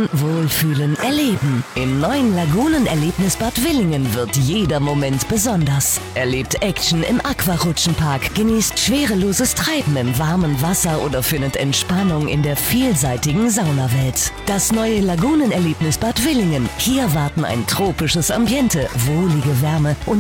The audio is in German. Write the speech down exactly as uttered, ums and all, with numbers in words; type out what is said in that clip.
Entspannen, Wohlfühlen, Erleben. Im neuen Lagunenerlebnisbad Willingen wird jeder Moment besonders. Erlebt Action im Aquarutschenpark, genießt schwereloses Treiben im warmen Wasser oder findet Entspannung in der vielseitigen Saunawelt. Das neue Lagunenerlebnisbad Willingen. Hier warten ein tropisches Ambiente, wohlige Wärme und